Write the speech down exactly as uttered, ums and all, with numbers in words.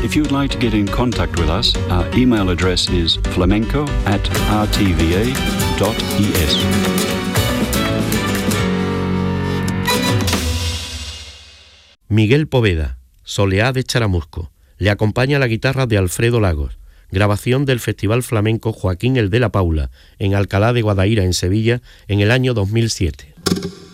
If you would like to get in contact with us, our email address is flamenco at r t v a dot e s. Miguel Poveda, Soleá de Charamusco. Le acompaña la guitarra de Alfredo Lagos. Grabación del Festival Flamenco Joaquín el de la Paula, en Alcalá de Guadaira, en Sevilla, en el año dos mil siete.